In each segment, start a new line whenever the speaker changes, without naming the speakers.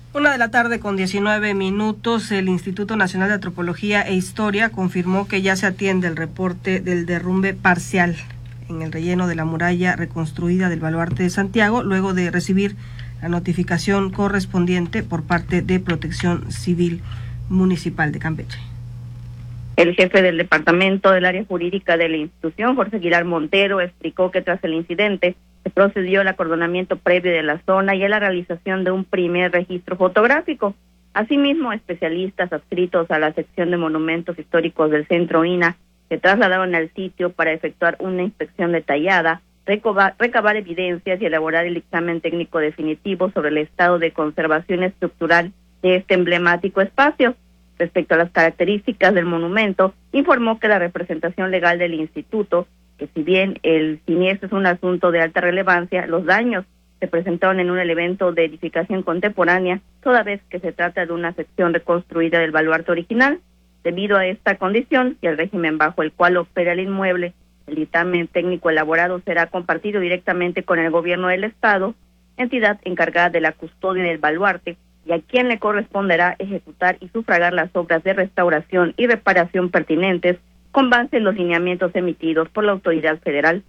1:19 p.m. El Instituto Nacional de Antropología e Historia confirmó que ya se atiende el reporte del derrumbe parcial en el relleno de la muralla reconstruida del Baluarte de Santiago, luego de recibir la notificación correspondiente por parte de Protección Civil Municipal de Campeche.
El jefe del departamento del área jurídica de la institución, Jorge Aguilar Montero, explicó que tras el incidente se procedió al acordonamiento previo de la zona y a la realización de un primer registro fotográfico. Asimismo, especialistas adscritos a la sección de monumentos históricos del Centro INAH se trasladaron al sitio para efectuar una inspección detallada, recabar evidencias y elaborar el dictamen técnico definitivo sobre el estado de conservación estructural de este emblemático espacio. Respecto a las características del monumento, informó que la representación legal del instituto, que si bien el siniestro es un asunto de alta relevancia, los daños se presentaron en un elemento de edificación contemporánea, toda vez que se trata de una sección reconstruida del baluarte original. Debido a esta condición y al régimen bajo el cual opera el inmueble, el dictamen técnico elaborado será compartido directamente con el gobierno del estado, entidad encargada de la custodia del baluarte, y a quien le corresponderá ejecutar y sufragar las obras de restauración y reparación pertinentes con base en los lineamientos emitidos por la autoridad federal.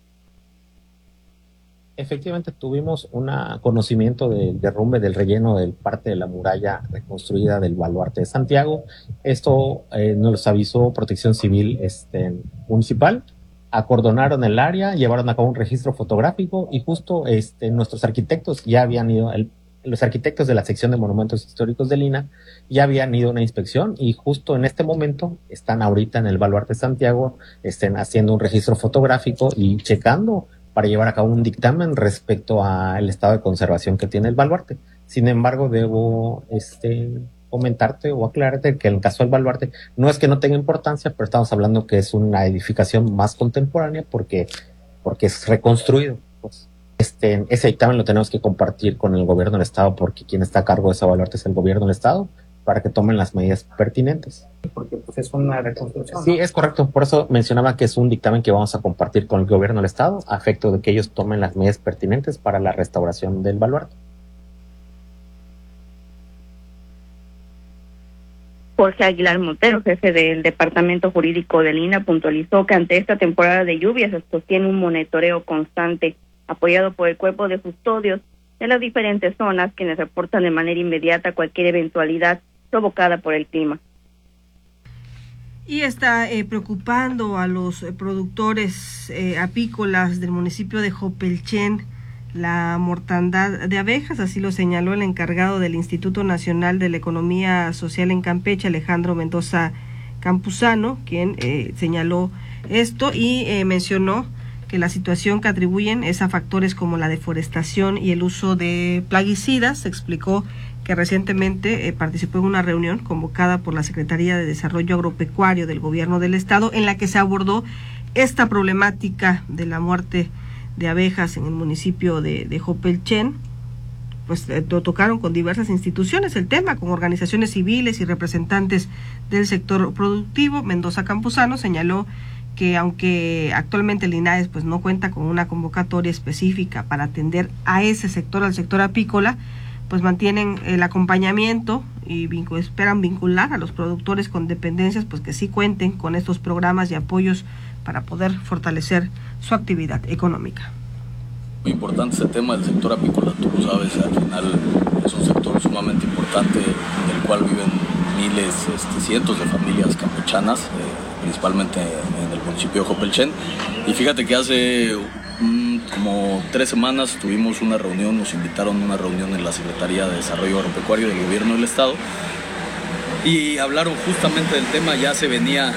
Efectivamente tuvimos un conocimiento del derrumbe del relleno del parte de la muralla reconstruida del Baluarte de Santiago. Esto nos avisó Protección Civil Municipal, acordonaron el área, llevaron a cabo un registro fotográfico y justo nuestros arquitectos ya habían ido, los arquitectos de la sección de monumentos históricos del INAH ya habían ido a una inspección y justo en este momento están ahorita en el Baluarte de Santiago, haciendo un registro fotográfico y checando para llevar a cabo un dictamen respecto al estado de conservación que tiene el baluarte. Sin embargo, debo comentarte o aclararte que en el caso del baluarte no es que no tenga importancia, pero estamos hablando que es una edificación más contemporánea porque es reconstruido. Pues, ese dictamen lo tenemos que compartir con el gobierno del estado porque quien está a cargo de ese baluarte es el gobierno del estado para que tomen las medidas pertinentes.
Porque pues es una reconstrucción.
Sí, es correcto. Por eso mencionaba que es un dictamen que vamos a compartir con el gobierno del estado a efecto de que ellos tomen las medidas pertinentes para la restauración del baluarte.
Jorge Aguilar Montero, jefe del departamento jurídico del INAH, puntualizó que ante esta temporada de lluvias se sostiene un monitoreo constante apoyado por el cuerpo de custodios de las diferentes zonas, quienes reportan de manera inmediata cualquier eventualidad provocada por el clima.
Y está preocupando a los productores apícolas del municipio de Jopelchen la mortandad de abejas, así lo señaló el encargado del Instituto Nacional de la Economía Social en Campeche, Alejandro Mendoza Campuzano, quien señaló esto y mencionó que la situación que atribuyen es a factores como la deforestación y el uso de plaguicidas. Explicó que recientemente participó en una reunión convocada por la Secretaría de Desarrollo Agropecuario del Gobierno del Estado, en la que se abordó esta problemática de la muerte de abejas en el municipio de Jopelchen. Pues lo tocaron con diversas instituciones el tema, con organizaciones civiles y representantes del sector productivo. Mendoza Campuzano señaló que aunque actualmente el INAH pues no cuenta con una convocatoria específica para atender a ese sector, al sector apícola, pues mantienen el acompañamiento y esperan vincular a los productores con dependencias pues que sí cuenten con estos programas y apoyos para poder fortalecer su actividad económica.
Muy importante este tema del sector apícola, tú lo sabes, al final es un sector sumamente importante en el cual viven miles, cientos de familias campechanas, principalmente en el municipio de Jopelchen. Y fíjate que hace como 3 semanas tuvimos una reunión, nos invitaron a una reunión en la Secretaría de Desarrollo Agropecuario del Gobierno del Estado y hablaron justamente del tema. Ya se venía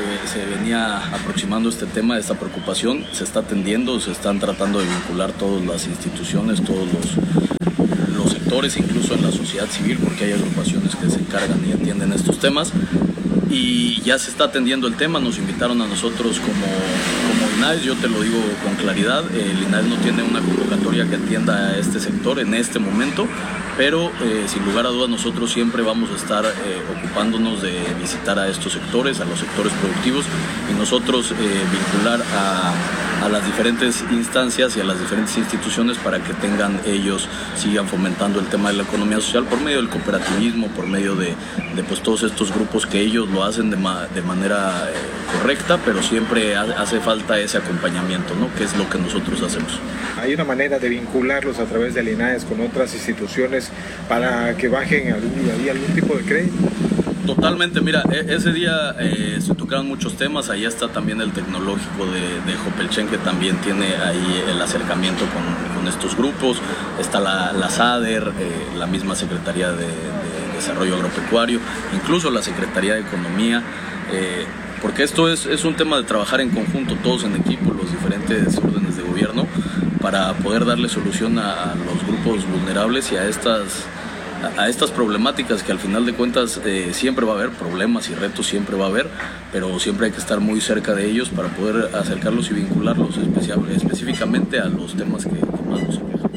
aproximando este tema, esta preocupación, se está atendiendo, se están tratando de vincular todas las instituciones, todos los sectores, incluso en la sociedad civil, porque hay agrupaciones que se encargan y atienden estos temas. Y ya se está atendiendo el tema, nos invitaron a nosotros como INAES, yo te lo digo con claridad, el INAES no tiene una convocatoria que atienda a este sector en este momento, pero sin lugar a dudas nosotros siempre vamos a estar ocupándonos de visitar a estos sectores, a los sectores productivos, y nosotros vincular a a las diferentes instancias y a las diferentes instituciones para que sigan fomentando el tema de la economía social por medio del cooperativismo, por medio de pues todos estos grupos que ellos lo hacen de manera correcta, pero siempre hace falta ese acompañamiento, ¿no? Que es lo que nosotros hacemos.
¿Hay una manera de vincularlos a través del INAES con otras instituciones para que bajen algún tipo de crédito?
Totalmente, mira, ese día se tocaron muchos temas, ahí está también el tecnológico de Jopelchen, que también tiene ahí el acercamiento con estos grupos, está la SADER, la misma Secretaría de Desarrollo Agropecuario, incluso la Secretaría de Economía, porque esto es un tema de trabajar en conjunto, todos en equipo, los diferentes órdenes de gobierno, para poder darle solución a los grupos vulnerables y a estas problemáticas que al final de cuentas siempre va a haber problemas y retos, siempre va a haber, pero siempre hay que estar muy cerca de ellos para poder acercarlos y vincularlos específicamente a los temas que más nos aquejan.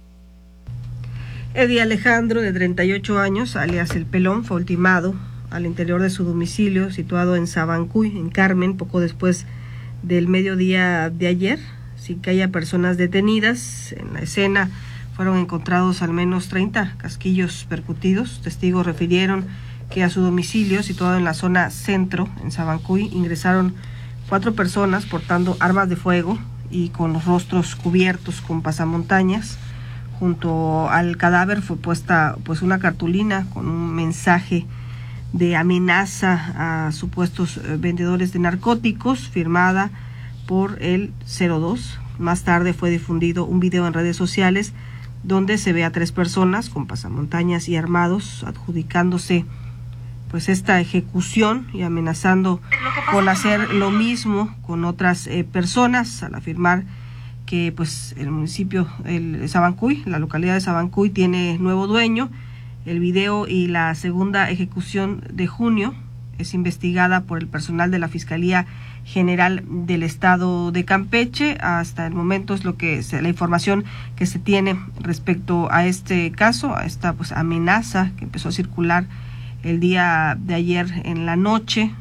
Eddie Alejandro, de 38 años, alias El Pelón, fue ultimado al interior de su domicilio situado en Sabancuy, en Carmen, poco después del mediodía de ayer, sin que haya personas detenidas. En la escena fueron encontrados al menos 30 casquillos percutidos. Testigos refirieron que a su domicilio, situado en la zona centro, en Sabancuy, ingresaron 4 personas portando armas de fuego y con los rostros cubiertos con pasamontañas. Junto al cadáver fue puesta pues una cartulina con un mensaje de amenaza a supuestos vendedores de narcóticos, firmada por el 02. Más tarde fue difundido un video en redes sociales donde se ve a 3 personas con pasamontañas y armados adjudicándose pues esta ejecución y amenazando con hacer lo mismo con otras personas, al afirmar que pues el municipio, el Sabancuy, la localidad de Sabancuy, tiene nuevo dueño. El video y la segunda ejecución de junio es investigada por el personal de la Fiscalía General del Estado de Campeche. Hasta el momento es la información que se tiene respecto a este caso, a esta pues amenaza que empezó a circular el día de ayer en la noche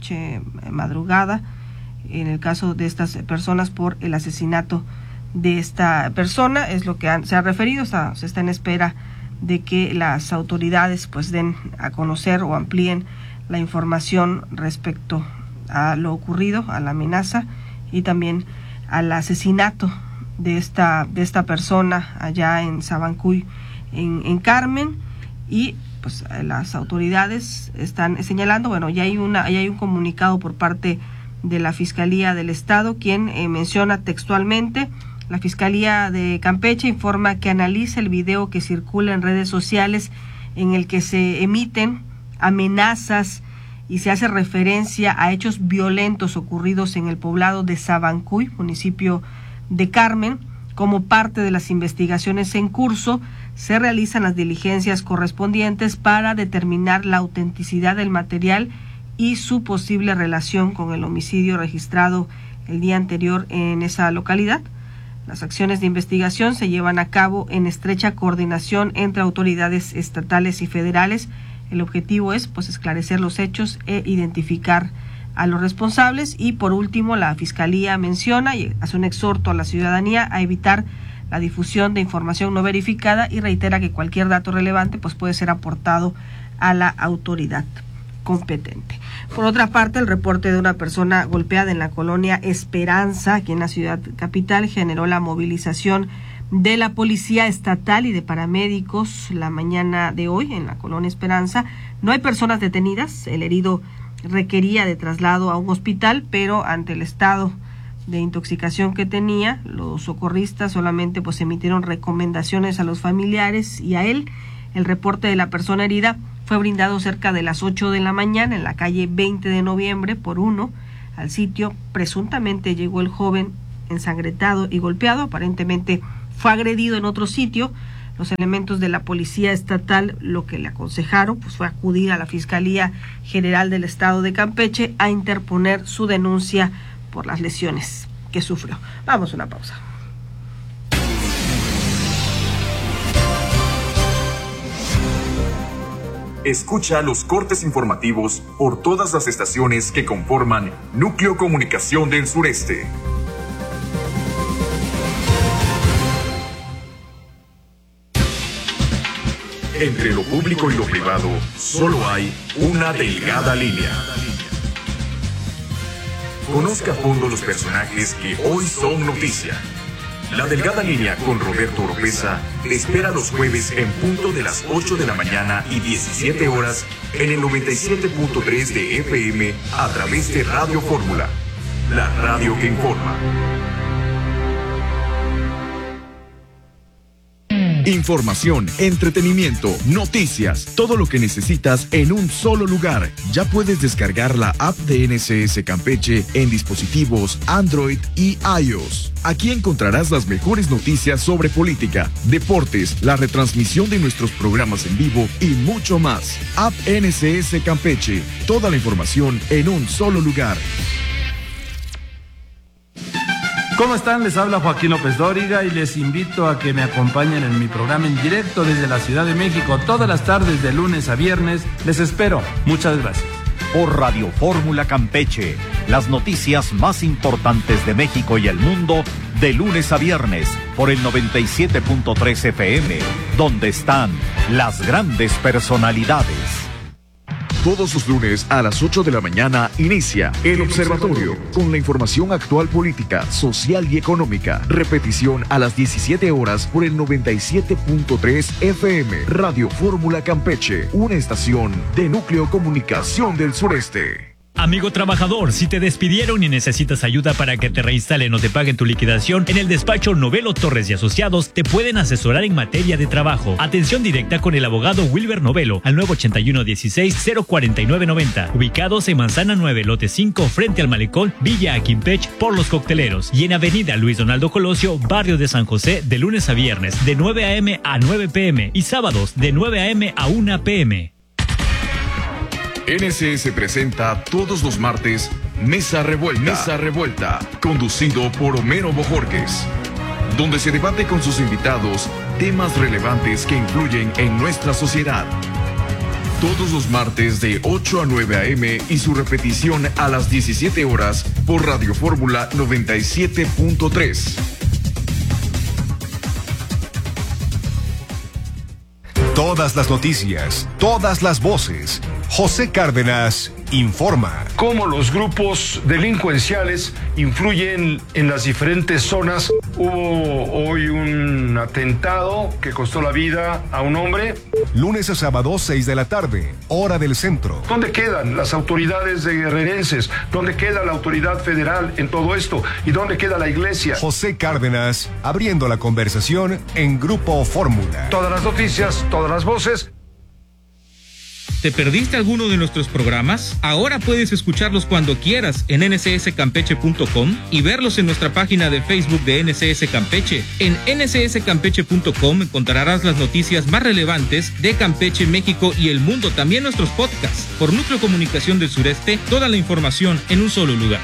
madrugada, en el caso de estas personas por el asesinato de esta persona. Es lo que se ha referido. Se está en espera de que las autoridades pues den a conocer o amplíen la información respecto a lo ocurrido, a la amenaza y también al asesinato de esta persona allá en Sabancuy, en Carmen. Y pues las autoridades están señalando, ya hay un comunicado por parte de la Fiscalía del Estado, quien menciona textualmente: la Fiscalía de Campeche informa que analiza el video que circula en redes sociales en el que se emiten amenazas y se hace referencia a hechos violentos ocurridos en el poblado de Sabancuy, municipio de Carmen. Como parte de las investigaciones en curso, se realizan las diligencias correspondientes para determinar la autenticidad del material y su posible relación con el homicidio registrado el día anterior en esa localidad. Las acciones de investigación se llevan a cabo en estrecha coordinación entre autoridades estatales y federales. El objetivo es esclarecer los hechos e identificar a los responsables. Y por último, la Fiscalía menciona y hace un exhorto a la ciudadanía a evitar la difusión de información no verificada y reitera que cualquier dato relevante puede ser aportado a la autoridad competente. Por otra parte, el reporte de una persona golpeada en la colonia Esperanza, aquí en la ciudad capital, generó la movilización de la Policía Estatal y de paramédicos la mañana de hoy en la colonia Esperanza. No hay personas detenidas. El herido requería de traslado a un hospital, pero ante el estado de intoxicación que tenía, los socorristas solamente emitieron recomendaciones a los familiares y a él. El reporte de la persona herida fue brindado cerca de las 8 de la mañana en la calle 20 de noviembre por 1. Al sitio presuntamente llegó el joven ensangretado y golpeado. Aparentemente fue agredido en otro sitio. Los elementos de la Policía Estatal lo que le aconsejaron fue acudir a la Fiscalía General del Estado de Campeche a interponer su denuncia por las lesiones que sufrió. Vamos a una pausa.
Escucha los cortes informativos por todas las estaciones que conforman Núcleo Comunicación del Sureste. Entre lo público y lo privado, solo hay una delgada línea. Conozca a fondo los personajes que hoy son noticia. La delgada línea con Roberto Oropeza te espera los jueves en punto de las 8 de la mañana y 17 horas en el 97.3 de FM a través de Radio Fórmula, la radio que informa.
Información, entretenimiento, noticias, todo lo que necesitas en un solo lugar. Ya puedes descargar la app de NSS Campeche en dispositivos Android y iOS. Aquí encontrarás las mejores noticias sobre política, deportes, la retransmisión de nuestros programas en vivo y mucho más. App NSS Campeche, toda la información en un solo lugar.
¿Cómo están? Les habla Joaquín López Dóriga y les invito a que me acompañen en mi programa en directo desde la Ciudad de México todas las tardes de lunes a viernes. Les espero. Muchas gracias.
Por Radio Fórmula Campeche, las noticias más importantes de México y el mundo de lunes a viernes por el 97.3 FM, donde están las grandes personalidades.
Todos los lunes a las 8 de la mañana inicia El Observatorio con la información actual política, social y económica. Repetición a las 17 horas por el 97.3 FM. Radio Fórmula Campeche, una estación de Núcleo Comunicación del Sureste.
Amigo trabajador, si te despidieron y necesitas ayuda para que te reinstalen o te paguen tu liquidación, en el despacho Novelo Torres y Asociados te pueden asesorar en materia de trabajo. Atención directa con el abogado Wilber Novelo al 981-16-04990. Ubicados en Manzana 9, lote 5, frente al Malecón, Villa Aquimpech, por Los Cocteleros. Y en Avenida Luis Donaldo Colosio, barrio de San José, de lunes a viernes, de 9 a.m. a 9 p.m. y sábados, de 9 a.m. a 1 p.m.
NSS presenta todos los martes Mesa Revuelta, conducido por Homero Bojorquez, donde se debate con sus invitados temas relevantes que influyen en nuestra sociedad. Todos los martes de 8 a 9 a.m. y su repetición a las 17 horas por Radio Fórmula 97.3.
Todas las noticias, todas las voces. José Cárdenas informa.
Cómo los grupos delincuenciales influyen en las diferentes zonas. Hubo hoy un atentado que costó la vida a un hombre.
Lunes a sábado, 6 de la tarde, hora del centro.
¿Dónde quedan las autoridades guerrerenses? ¿Dónde queda la autoridad federal en todo esto? ¿Y dónde queda la iglesia?
José Cárdenas, abriendo la conversación en Grupo Fórmula.
Todas las noticias, todas las voces.
¿Te perdiste alguno de nuestros programas? Ahora puedes escucharlos cuando quieras en nsscampeche.com y verlos en nuestra página de Facebook de NSS Campeche. En nsscampeche.com encontrarás las noticias más relevantes de Campeche, México y el mundo, también nuestros podcasts. Por Núcleo Comunicación del Sureste, toda la información en un solo lugar.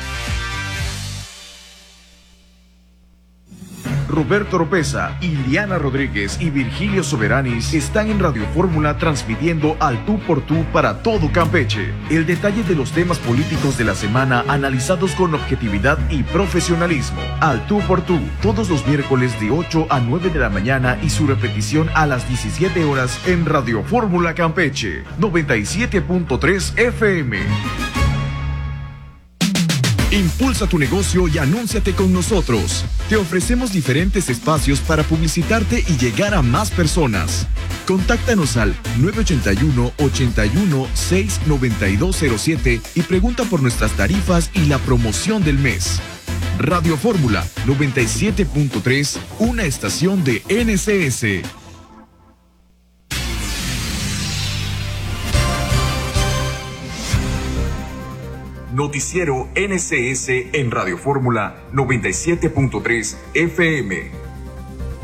Roberto Oropeza, Iliana Rodríguez y Virgilio Soberanis están en Radio Fórmula transmitiendo al tú por tú para todo Campeche. El detalle de los temas políticos de la semana analizados con objetividad y profesionalismo. Al tú por tú, todos los miércoles de 8 a 9 de la mañana y su repetición a las 17 horas en Radio Fórmula Campeche, 97.3 FM. Impulsa tu negocio y anúnciate con nosotros. Te ofrecemos diferentes espacios para publicitarte y llegar a más personas. Contáctanos al 981-81-69207 y pregunta por nuestras tarifas y la promoción del mes. Radio Fórmula 97.3, una estación de NSS.
Noticiero NSS en Radio Fórmula 97.3 FM.